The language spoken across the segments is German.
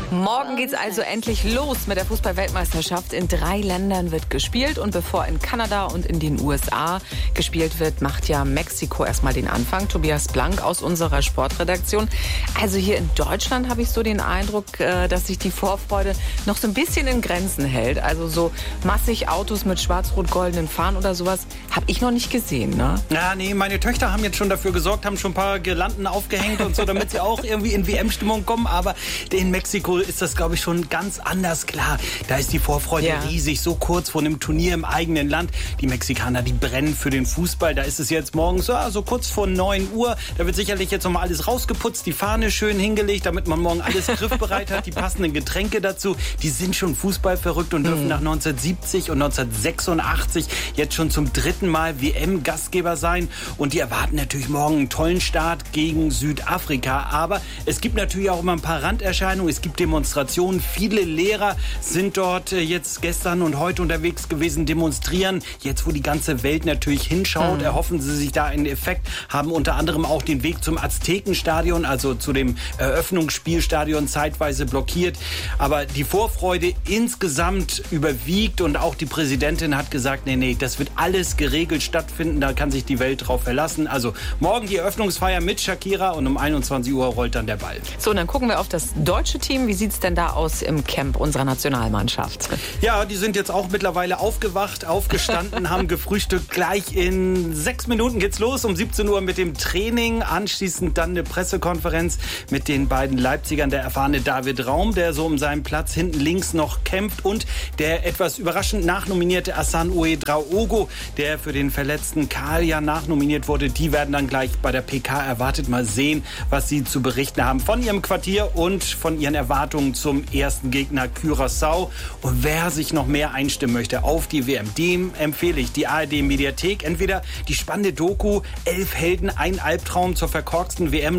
Morgen geht's also endlich los mit der Fußball-Weltmeisterschaft. In 3 Ländern wird gespielt und bevor in Kanada und in den USA gespielt wird, macht ja Mexiko erstmal den Anfang. Tobias Blank aus unserer Sportredaktion. Also hier in Deutschland habe ich so den Eindruck, dass sich die Vorfreude noch so ein bisschen in Grenzen hält. Also so massig Autos mit schwarz-rot-goldenen Fahnen oder sowas habe ich noch nicht gesehen, ne? Ja, nee, meine Töchter haben jetzt schon dafür gesorgt, haben schon ein paar Girlanden aufgehängt und so, damit sie auch irgendwie in WM-Stimmung kommen. Aber in Mexiko ist das, glaube ich, schon ganz anders. Klar, da ist die Vorfreude riesig, so kurz vor einem Turnier im eigenen Land. Die Mexikaner, die brennen für den Fußball. Da ist es jetzt morgens so kurz vor 9 Uhr. Da wird sicherlich jetzt nochmal alles rausgeputzt, die Fahne schön hingelegt, damit man morgen alles griffbereit hat, die passenden Getränke dazu. Die sind schon fußballverrückt und dürfen nach 1970 und 1986 jetzt schon zum 3. Mal WM-Gastgeber sein. Und die erwarten natürlich morgen einen tollen Start gegen Südafrika. Aber es gibt natürlich auch immer ein paar Randerscheinungen. Es gibt Demonstrationen. Viele Lehrer sind dort jetzt gestern und heute unterwegs gewesen, demonstrieren. Jetzt, wo die ganze Welt natürlich hinschaut, erhoffen sie sich da einen Effekt, haben unter anderem auch den Weg zum Aztekenstadion, also zu dem Eröffnungsspielstadion, zeitweise blockiert. Aber die Vorfreude insgesamt überwiegt und auch die Präsidentin hat gesagt, nee, das wird alles geregelt stattfinden, da kann sich die Welt drauf verlassen. Also morgen die Eröffnungsfeier mit Shakira und um 21 Uhr rollt dann der Ball. So, und dann gucken wir auf das deutsche Team. Wie sieht es denn da aus im Camp unserer Nationalmannschaft? Ja, die sind jetzt auch mittlerweile aufgewacht, aufgestanden, haben gefrühstückt. Gleich in 6 Minuten geht's los, um 17 Uhr mit dem Training. Anschließend dann eine Pressekonferenz mit den beiden Leipzigern. Der erfahrene David Raum, der so um seinen Platz hinten links noch kämpft. Und der etwas überraschend nachnominierte Hassan Ouedraogo, der für den verletzten Karl ja nachnominiert wurde. Die werden dann gleich bei der PK erwartet. Mal sehen, was sie zu berichten haben von ihrem Quartier und von ihren Erwartungen zum ersten Gegner Curaçao. Und wer sich noch mehr einstimmen möchte auf die WM, dem empfehle ich die ARD-Mediathek. Entweder die spannende Doku 11 Helden, ein Albtraum zur verkorksten WM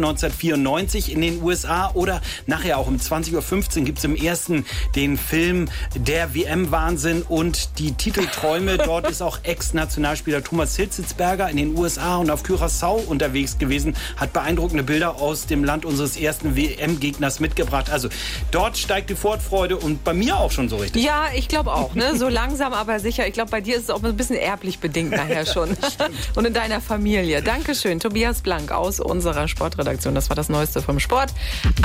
1994 in den USA oder nachher auch um 20.15 Uhr gibt es im ersten den Film Der WM-Wahnsinn und die Titelträume. Dort ist auch Ex-Nationalspieler Thomas Hitzelsberger in den USA und auf Curaçao unterwegs gewesen, hat beeindruckende Bilder aus dem Land unseres ersten WM-Gegners mitgebracht. Also dort steigt die Vorfreude und bei mir auch schon so richtig. Ja, ich glaube auch, ne? So langsam, aber sicher. Ich glaube, bei dir ist es auch ein bisschen erblich bedingt nachher schon. Und in deiner Familie. Dankeschön, Tobias Blank aus unserer Sportredaktion. Das war das Neueste vom Sport.